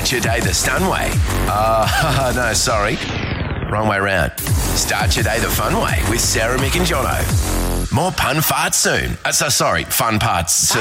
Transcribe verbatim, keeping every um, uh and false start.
Start your day the stun way. Uh, no, sorry. Wrong way round. Start your day the fun way with Sarah, Mick and Jono. More pun farts soon. Uh, so sorry, fun parts soon.